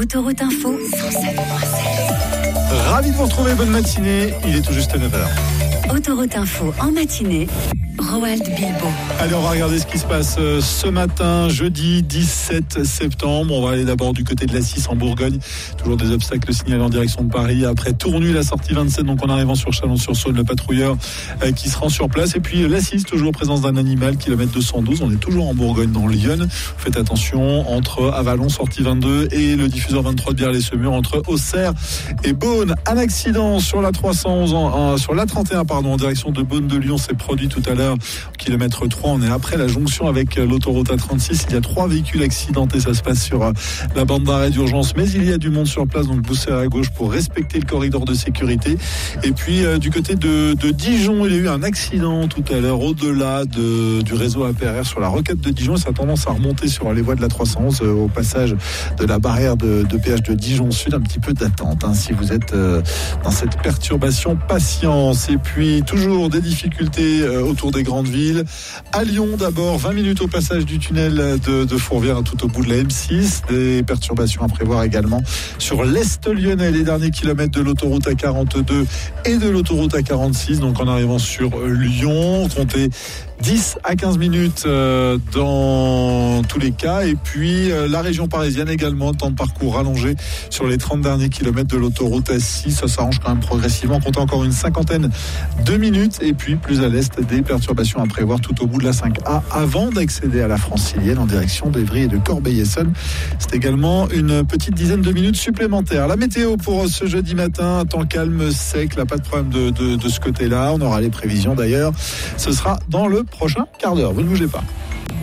Autoroute Info 107.7. Ravi de vous retrouver, bonne matinée, il est tout juste 9h. Autoroute Info en matinée, Roald Bilbo. Allez, on va regarder ce qui se passe ce matin, jeudi 17 septembre. On va aller d'abord du côté de l'A6 en Bourgogne. Toujours des obstacles signalés en direction de Paris. Après Tournu, la sortie 27, donc en arrivant sur Chalon-sur-Saône, le patrouilleur qui se rend sur place. Et puis l'A6, toujours présence d'un animal, kilomètre 212. On est toujours en Bourgogne, dans l'Yonne. Faites attention, entre Avalon, sortie 22, et le diffuseur 23 de Biarlay-Semur, entre Auxerre et Beaune. Un accident sur la 311, sur la 31, en direction de Beaune de Lyon, s'est produit tout à l'heure. Kilomètre 3, on est après la jonction avec l'autoroute A36. Il y a 3 véhicules accidentés, ça se passe sur la bande d'arrêt d'urgence, mais il y a du monde sur place, donc poussez à gauche pour respecter le corridor de sécurité. Et puis du côté de Dijon, il y a eu un accident tout à l'heure au-delà du réseau APRR sur la rocade de Dijon. Ça a tendance à remonter sur les voies de la 311 au passage de la barrière de péage de Dijon Sud. Un petit peu d'attente si vous êtes dans cette perturbation, patience. Et puis toujours des difficultés autour des grandes villes. À Lyon d'abord, 20 minutes au passage du tunnel de Fourvière tout au bout de la M6. Des perturbations à prévoir également sur l'Est lyonnais, les derniers kilomètres de l'autoroute A42 et de l'autoroute A46. Donc en arrivant sur Lyon, comptez 10 à 15 minutes dans tous les cas. Et puis la région parisienne également, temps de parcours rallongé sur les 30 derniers kilomètres de l'autoroute A6. Ça s'arrange quand même progressivement. Comptez encore une cinquantaine de minutes. Et puis plus à l'est, des perturbations à prévoir tout au bout de la 5A avant d'accéder à la Francilienne en direction d'Évry et de Corbeil-Essonnes. C'est également une petite dizaine de minutes supplémentaires. La météo pour ce jeudi matin, temps calme, sec, là pas de problème de ce côté-là. On aura les prévisions d'ailleurs. Ce sera dans le prochain quart d'heure, vous ne bougez pas.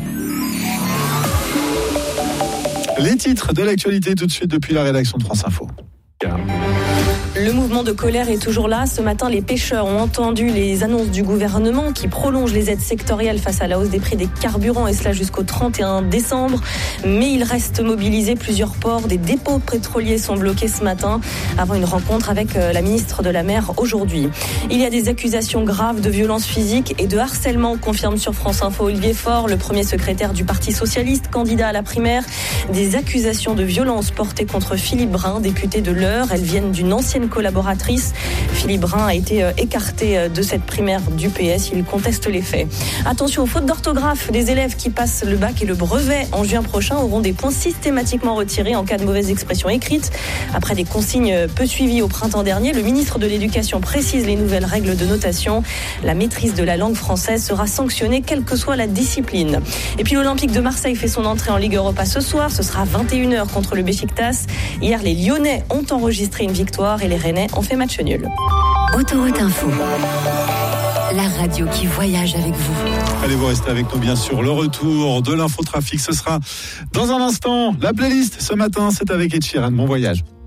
Les titres de l'actualité tout de suite depuis la rédaction de France Info. Le mouvement de colère est toujours là. Ce matin, les pêcheurs ont entendu les annonces du gouvernement qui prolonge les aides sectorielles face à la hausse des prix des carburants, et cela jusqu'au 31 décembre. Mais ils restent mobilisés. Plusieurs ports, des dépôts pétroliers sont bloqués ce matin avant une rencontre avec la ministre de la Mer aujourd'hui. Il y a des accusations graves de violence physique et de harcèlement, confirme sur France Info Olivier Faure, le premier secrétaire du Parti Socialiste, candidat à la primaire. Des accusations de violence portées contre Philippe Brun, député de l'Eure. Elles viennent d'une ancienne collaboratrice. Philippe Brun a été écarté de cette primaire du PS. Il conteste les faits. Attention aux fautes d'orthographe. Des élèves qui passent le bac et le brevet en juin prochain auront des points systématiquement retirés en cas de mauvaise expression écrite. Après des consignes peu suivies au printemps dernier, le ministre de l'Éducation précise les nouvelles règles de notation. La maîtrise de la langue française sera sanctionnée quelle que soit la discipline. Et puis l'Olympique de Marseille fait son entrée en Ligue Europa ce soir. Ce sera 21h contre le Beşiktaş. Hier, les Lyonnais ont enregistré une victoire et les Rennais ont fait match nul. Autoroute Info, la radio qui voyage avec vous. Allez, vous restez avec nous bien sûr. Le retour de l'infotrafic, ce sera dans un instant. La playlist ce matin, c'est avec Ed Sheeran. Bon voyage.